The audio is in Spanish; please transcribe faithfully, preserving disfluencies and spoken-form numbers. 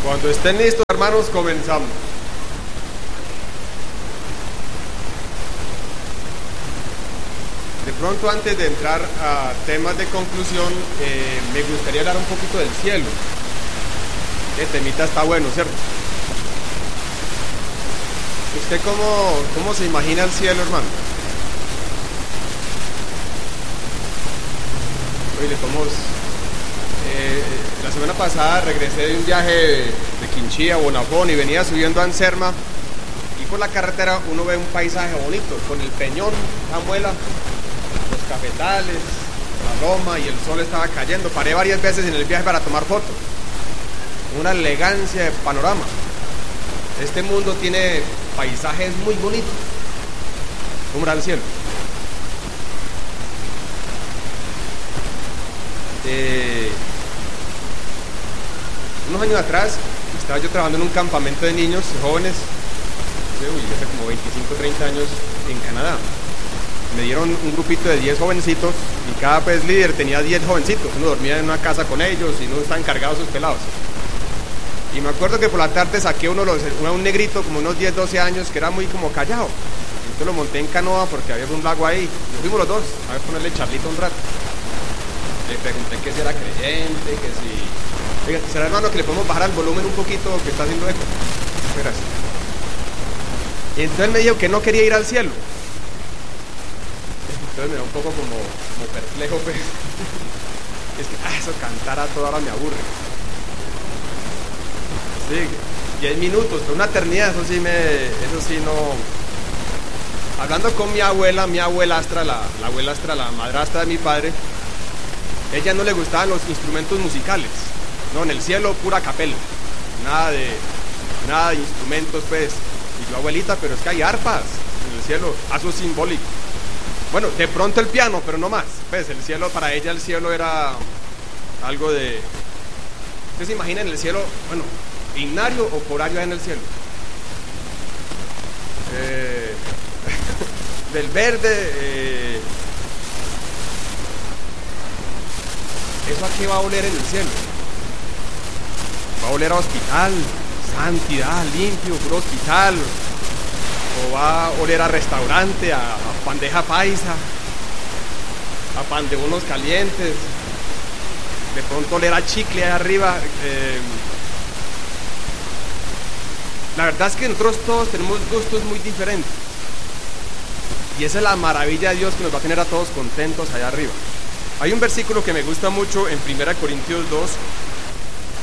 Cuando estén listos, hermanos, comenzamos. De pronto, antes de entrar a temas de conclusión, eh, me gustaría hablar un poquito del cielo. El temita está bueno, ¿cierto? ¿Usted cómo, cómo se imagina el cielo, hermano? Oye, ¿cómo es? Eh, la semana pasada regresé de un viaje de Quinchí a Bonafón y venía subiendo a Anserma, y por la carretera uno ve un paisaje bonito, con el peñón, la muela, los cafetales, la loma, y el sol estaba cayendo. Paré varias veces en el viaje para tomar fotos. Una elegancia de panorama. Este mundo tiene paisajes muy bonitos. ¿Cómo era el cielo? Eh, unos años atrás estaba yo trabajando en un campamento de niños jóvenes, uy, hace como veinticinco, treinta años, en Canadá. Me dieron un grupito de diez jovencitos y cada pues líder tenía diez jovencitos. Uno dormía en una casa con ellos y no estaban cargados sus pelados. Y me acuerdo que por la tarde saqué uno, los, un negrito como unos diez, doce años, que era muy como callado. Entonces lo monté en canoa porque había un lago ahí. Nos fuimos los dos a ver, ponerle charlito un rato. Le pregunté que si era creyente, que si... Oiga, ¿será, hermano, que le podemos bajar el volumen un poquito, que está haciendo eco? Gracias. Y entonces él me dijo que no quería ir al cielo. Entonces me da un poco como, como perplejo, pues. Es que, ah, eso cantar a toda hora me aburre. Sí, diez minutos, pero una eternidad, eso sí me... Eso sí no... Hablando con mi abuela, mi abuelastra, la, la abuelastra, la madrastra de mi padre, ella no le gustaban los instrumentos musicales. No, en el cielo pura capela, nada de nada de instrumentos, pues. Y yo, abuelita, pero es que hay arpas en el cielo, eso es simbólico. Bueno, de pronto el piano, pero no más. Pues el cielo, para ella el cielo era algo de... ¿Ustedes se imaginan el cielo, bueno, himnario o corario en el cielo? Eh, del verde... Eh, ¿Eso a qué va a oler en el cielo? ¿Va a oler a hospital, santidad, limpio, puro hospital? ¿O va a oler a restaurante, a, a bandeja paisa, a pan de unos calientes? De pronto oler a chicle ahí arriba. Eh, la verdad es que nosotros todos tenemos gustos muy diferentes. Y esa es la maravilla de Dios, que nos va a tener a todos contentos allá arriba. Hay un versículo que me gusta mucho en primera Corintios dos,